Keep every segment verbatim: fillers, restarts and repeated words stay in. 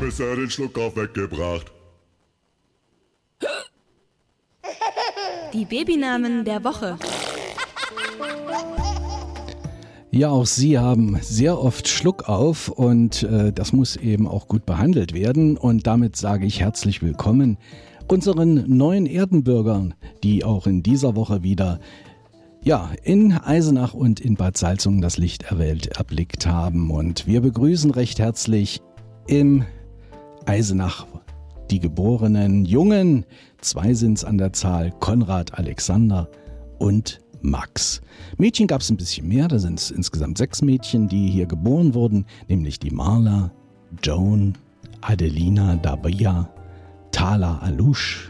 Kommissar den Schluck auf weggebracht. Die Babynamen der Woche. Ja, auch sie haben sehr oft Schluck auf und äh, das muss eben auch gut behandelt werden. Und damit sage ich herzlich willkommen unseren neuen Erdenbürgern, die auch in dieser Woche wieder ja, in Eisenach und in Bad Salzungen das Licht der Welt erblickt haben. Und wir begrüßen recht herzlich im Eisenach die geborenen Jungen. Zwei sind es an der Zahl, Konrad, Alexander und Max. Mädchen gab es ein bisschen mehr, da sind es insgesamt sechs Mädchen, die hier geboren wurden, nämlich die Marla, Joan, Adelina Dabia, Thala Alush,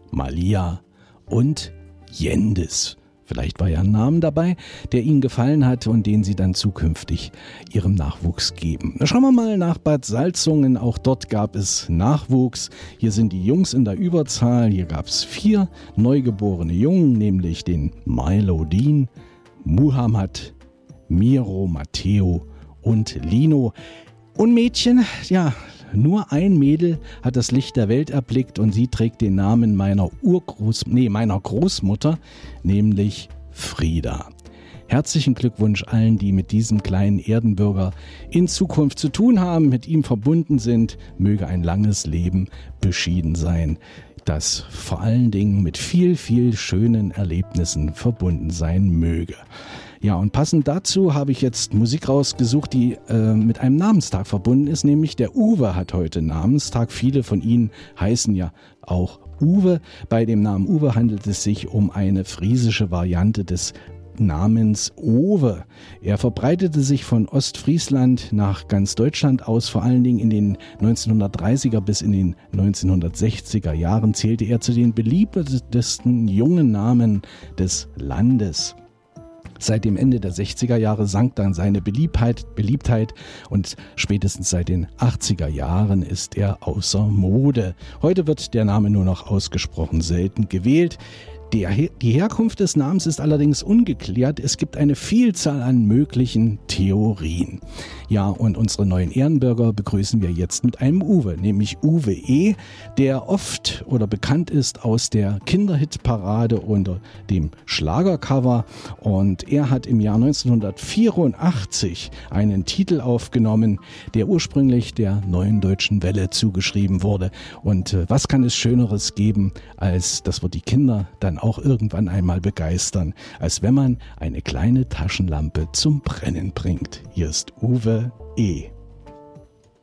Malia und Jendis. Vielleicht war ja ein Name dabei, der ihnen gefallen hat und den sie dann zukünftig ihrem Nachwuchs geben. Na, schauen wir mal nach Bad Salzungen. Auch dort gab es Nachwuchs. Hier sind die Jungs in der Überzahl. Hier gab es vier neugeborene Jungen, nämlich den Milo Dean, Muhammad, Miro, Matteo und Lino. Und Mädchen, ja, nur ein Mädel hat das Licht der Welt erblickt und sie trägt den Namen meiner Urgroß, nee, meiner Großmutter, nämlich Frieda. Herzlichen Glückwunsch allen, die mit diesem kleinen Erdenbürger in Zukunft zu tun haben, mit ihm verbunden sind. Möge ein langes Leben beschieden sein, das vor allen Dingen mit viel, viel schönen Erlebnissen verbunden sein möge. Ja, und passend dazu habe ich jetzt Musik rausgesucht, die äh, mit einem Namenstag verbunden ist, nämlich der Uwe hat heute Namenstag. Viele von Ihnen heißen ja auch Uwe. Bei dem Namen Uwe handelt es sich um eine friesische Variante des Namens Owe. Er verbreitete sich von Ostfriesland nach ganz Deutschland aus, vor allen Dingen in den neunzehnhundertdreißiger bis in den neunzehnhundertsechziger Jahren zählte er zu den beliebtesten jungen Namen des Landes. Seit dem Ende der sechziger Jahre sank dann seine Beliebtheit, Beliebtheit und spätestens seit den achtziger Jahren ist er außer Mode. Heute wird der Name nur noch ausgesprochen selten gewählt. Die, die Herkunft des Namens ist allerdings ungeklärt. Es gibt eine Vielzahl an möglichen Theorien. Ja, und unsere neuen Ehrenbürger begrüßen wir jetzt mit einem Uwe, nämlich Uwe E., der oft oder bekannt ist aus der Kinderhitparade unter dem Schlagercover. Und er hat im Jahr neunzehnhundertvierundachtzig einen Titel aufgenommen, der ursprünglich der Neuen Deutschen Welle zugeschrieben wurde. Und äh, was kann es Schöneres geben, als das wird die Kinder dann auch irgendwann einmal begeistern, als wenn man eine kleine Taschenlampe zum Brennen bringt. Hier ist Uwe E.